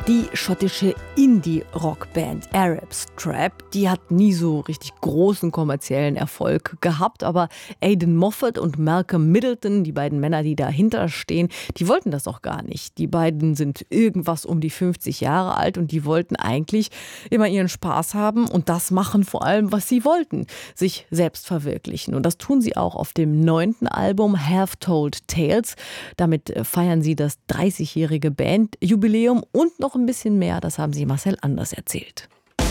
Die schottische Indie-Rockband Arab Strap, die hat nie so richtig großen kommerziellen Erfolg gehabt, aber Aidan Moffat und Malcolm Middleton, die beiden Männer, die dahinter stehen, die wollten das auch gar nicht. Die beiden sind irgendwas um die 50 Jahre alt und die wollten eigentlich immer ihren Spaß haben und das machen vor allem, was sie wollten, sich selbst verwirklichen. Und das tun sie auch auf dem 9. Album Half Told Tales. Damit feiern sie das 30-jährige Bandjubiläum und noch ein bisschen mehr, das haben sie Marcel Anders erzählt.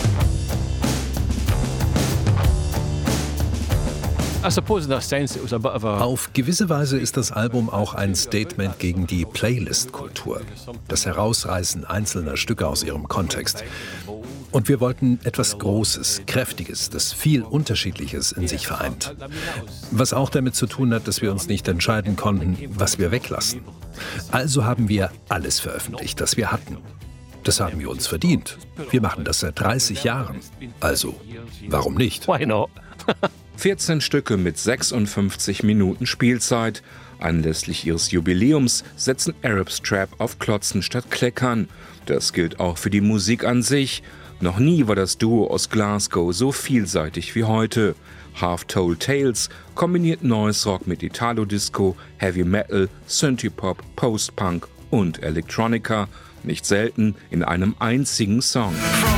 Auf gewisse Weise ist das Album auch ein Statement gegen die Playlist-Kultur, das Herausreißen einzelner Stücke aus ihrem Kontext. Und wir wollten etwas Großes, Kräftiges, das viel Unterschiedliches in sich vereint. Was auch damit zu tun hat, dass wir uns nicht entscheiden konnten, was wir weglassen. Also haben wir alles veröffentlicht, das wir hatten. Das haben wir uns verdient. Wir machen das seit 30 Jahren. Also, warum nicht? 14 Stücke mit 56 Minuten Spielzeit. Anlässlich ihres Jubiläums setzen Arab Strap auf Klotzen statt Kleckern. Das gilt auch für die Musik an sich. Noch nie war das Duo aus Glasgow so vielseitig wie heute. Half Told Tales kombiniert Noise Rock mit Italo-Disco, Heavy Metal, Synthie-Pop, Post-Punk und Electronica. Nicht selten in einem einzigen Song.